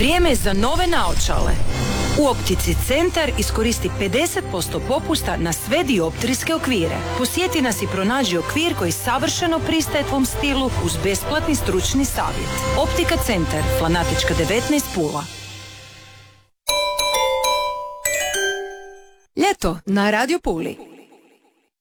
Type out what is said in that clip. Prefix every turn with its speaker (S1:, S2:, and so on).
S1: Vrijeme je za nove naočale. U Optici Centar iskoristi 50% popusta na sve dioptrijske okvire. Posjeti nas i pronađi okvir koji savršeno pristaje tvom stilu uz besplatni stručni savjet. Optika Centar, Flanatička 19 Pula. Ljeto na Radio Puli.